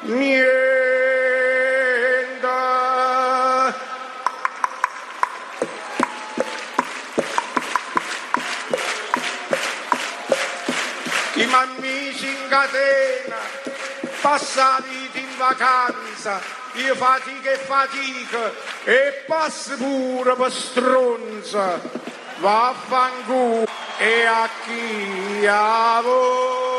niente. Chi m'ammisi in catena, passati in vacanza, io fatica e passi pure per stronza, vaffanculo e a chi a voi.